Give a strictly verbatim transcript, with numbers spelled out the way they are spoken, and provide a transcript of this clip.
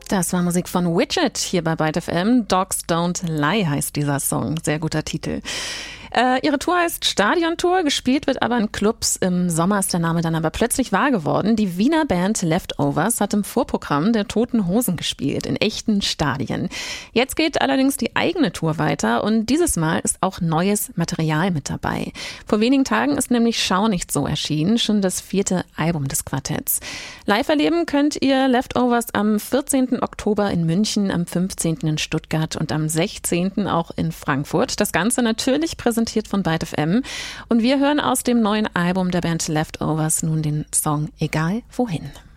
Das war Musik von Widget hier bei Byte F M. Dogs Don't Lie heißt dieser Song. Sehr guter Titel. Äh, ihre Tour heißt Stadiontour, gespielt wird aber in Clubs. Im Sommer ist der Name dann aber plötzlich wahr geworden. Die Wiener Band Leftovers hat im Vorprogramm der Toten Hosen gespielt, in echten Stadien. Jetzt geht allerdings die eigene Tour weiter und dieses Mal ist auch neues Material mit dabei. Vor wenigen Tagen ist nämlich Schau nicht so erschienen, schon das vierte Album des Quartetts. Live erleben könnt ihr Leftovers am vierzehnten Oktober in München, am fünfzehnten in Stuttgart und am sechzehnten auch in Frankfurt. Das Ganze natürlich präsentiert von Byte F M. Und wir hören aus dem neuen Album der Band Leftovers nun den Song Egal wohin.